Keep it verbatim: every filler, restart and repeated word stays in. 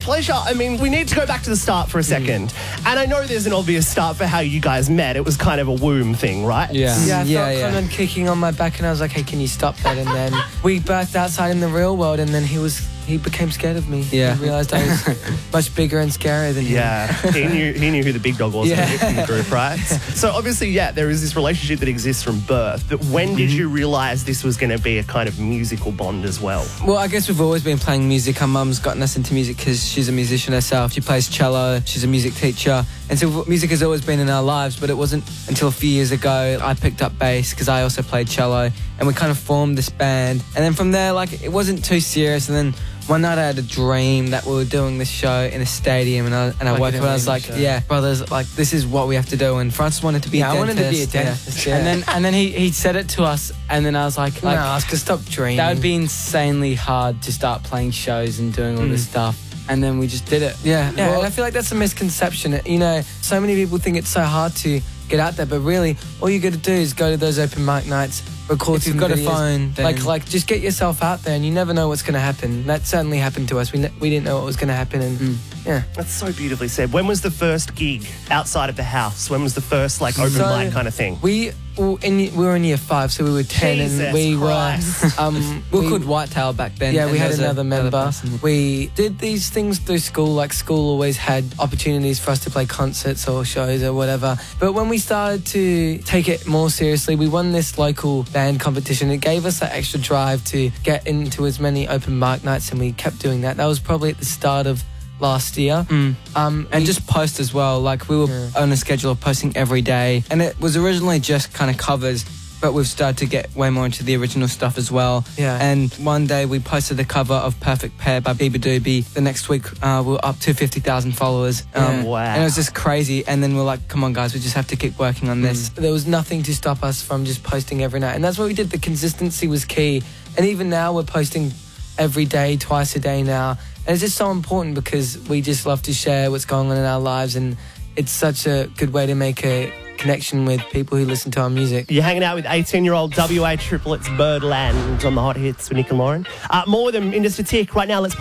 pleasure. I mean, we need to go back to the start for a second. Mm. And I know there's an obvious start for how you guys met. It was kind of a womb thing, right? Yeah. Yeah, I yeah, felt yeah. Conan kicking on my back and I was like, hey, can you stop that? And then we birthed outside in the real world and then he was... He became scared of me. Yeah. He realised I was much bigger and scarier than him. Yeah, he knew he knew who the big dog was Yeah. in the group, right? So obviously, yeah, there is this relationship that exists from birth. But when did you realise this was going to be a kind of musical bond as well? Well, I guess we've always been playing music. Our mum's gotten us into music because she's a musician herself. She plays cello. She's a music teacher. And so music has always been in our lives, but it wasn't until a few years ago I picked up bass because I also played cello and we kind of formed this band. And then from there, like, it wasn't too serious. And then one night I had a dream that we were doing this show in a stadium and I, and I Like woke an up and I was arena like, show. yeah, brothers, like, this is what we have to do. And Francis wanted to be Yeah, a I dentist. wanted to be a yeah. dentist, yeah. And then and then he, he said it to us and then I was like, No, like I was going to stop dreaming. that would be insanely hard to start playing shows and doing all Mm. this stuff. And then we just did it. Yeah, yeah, Well, and I feel like that's a misconception. You know, so many people think it's so hard to get out there, but really, all you got to do is go to those open mic nights, record If some you've got a videos. phone, then- like, like just get yourself out there, and you never know what's going to happen. That certainly happened to us. We ne- we didn't know what was going to happen, and Mm. yeah. That's so beautifully said. When was the first gig outside of the house? When was the first like open So, mic kind of thing? We well, in we were in year five, so we were ten, Jesus and we Christ. were um We were called Whitetail back then. Yeah, and we there had was a- another member. person. We did these things through school, like school always had opportunities for us to play concerts or shows or whatever. But when we started to take it more seriously, we won this local band competition. It gave us that extra drive to get into as many open mic nights, and we kept doing that. That was probably at the start of last year. Mm. Um, And we- just post as well. Like, we were Yeah. on a schedule of posting every day. And it was originally just kind of covers, but we've started to get way more into the original stuff as well. Yeah. And one day we posted the cover of Perfect Pair by Biba Doobie. The next week uh, we were up to fifty thousand followers. Yeah. Wow. And it was just crazy. And then we're like, come on, guys, we just have to keep working on this. There was nothing to stop us from just posting every night. And that's what we did. The consistency was key. And even now we're posting every day, twice a day now. And it's just so important because we just love to share what's going on in our lives. And it's such a good way to make a connection with people who listen to our music. You're hanging out with eighteen-year-old W A triplets Birdland on the Hot Hits with Nick and Lauren. Uh, more with them in just a tick. Right now, let's